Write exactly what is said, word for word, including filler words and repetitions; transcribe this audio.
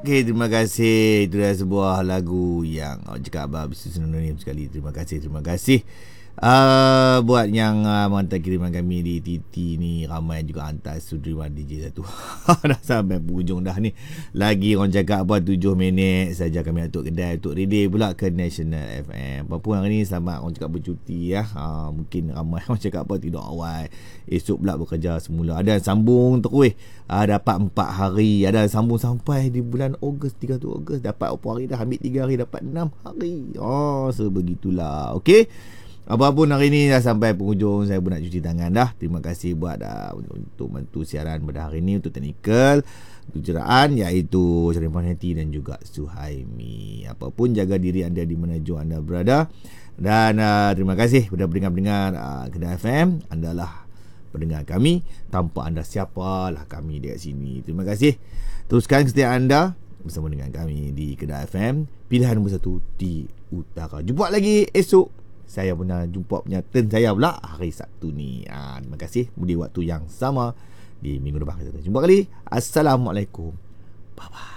Okey, terima kasih. Itu dah sebuah lagu yang oh, cakap abang habis sinonim sekali. Terima kasih, terima kasih. Uh, buat yang uh, menghantar kiriman kami di T T ni, ramai juga hantar Sudirman D J satu. Dah sampai penghujung dah ni. Lagi orang cakap buat tujuh minit saja kami atuk kedai untuk relay pula ke National F M. Apa pun hari ni selamat orang cakap bercuti ya. Uh, mungkin ramai orang cakap apa tidur awal. Esok pula bekerja semula. Ada yang sambung terus. Uh, dapat empat hari. Ada yang sambung sampai di bulan Ogos, tiga puluh satu Ogos. Dapat berapa hari dah? Ambil tiga hari dapat enam hari. Oh, sebegitulah. Okey. Apapun hari ni dah sampai penghujung. Saya pun nak cuci tangan dah. Terima kasih buat uh, untuk bantu siaran pada hari ni, untuk teknikal, untuk ceraan, iaitu Syarifah Hati dan juga Suhaimi. Apapun, jaga diri anda di mana jua anda berada. Dan uh, terima kasih kepada pendengar-pendengar uh, Kedah F M. Anda lah pendengar kami. Tanpa anda, siapalah kami di sini. Terima kasih. Teruskan kesetiaan anda bersama dengan kami di Kedah F M, pilihan nombor satu di Utara. Jumpa lagi esok. Saya pernah jumpa punya turn saya pula hari Sabtu ni. Ha, terima kasih. Di waktu yang sama di minggu depan kita jumpa kali. Assalamualaikum. Bye bye.